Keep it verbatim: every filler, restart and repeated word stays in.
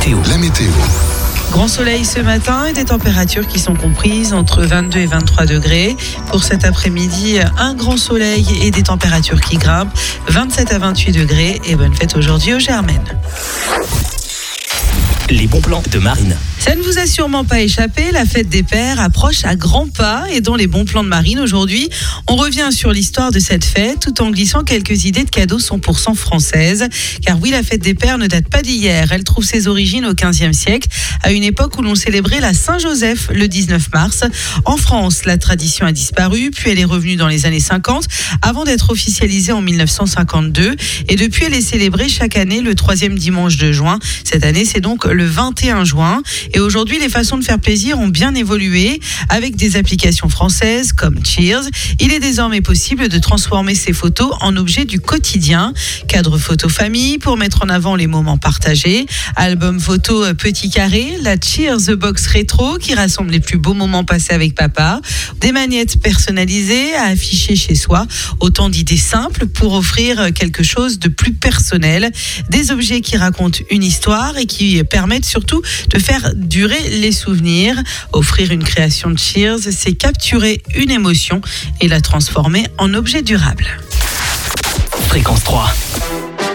météo. La météo. Grand soleil ce matin et des températures qui sont comprises entre vingt-deux et vingt-trois degrés. Pour cet après-midi, un grand soleil et des températures qui grimpent, vingt-sept à vingt-huit degrés. Et bonne fête aujourd'hui aux Germaines. Les bons plans de Marine. Ça ne vous a sûrement pas échappé, la fête des pères approche à grands pas et dans les bons plans de Marine aujourd'hui, on revient sur l'histoire de cette fête tout en glissant quelques idées de cadeaux cent pour cent françaises. Car oui, la fête des pères ne date pas d'hier, elle trouve ses origines au quinzième siècle, à une époque où l'on célébrait la Saint-Joseph le dix-neuf mars. En France, la tradition a disparu, puis elle est revenue dans les années cinquante, avant d'être officialisée en mille neuf cent cinquante-deux. Et depuis, elle est célébrée chaque année le troisième dimanche de juin. Cette année, c'est donc le vingt et un juin. Et aujourd'hui, les façons de faire plaisir ont bien évolué. Avec des applications françaises comme Cheers, il est désormais possible de transformer ces photos en objets du quotidien. Cadre photo famille pour mettre en avant les moments partagés. Album photo petit carré, la Cheers The Box rétro qui rassemble les plus beaux moments passés avec papa. Des magnettes personnalisées à afficher chez soi. Autant d'idées simples pour offrir quelque chose de plus personnel. Des objets qui racontent une histoire et qui permettent surtout de faire durer les souvenirs. Offrir une création de Cheers, c'est capturer une émotion et la transformer en objet durable. Fréquence trois.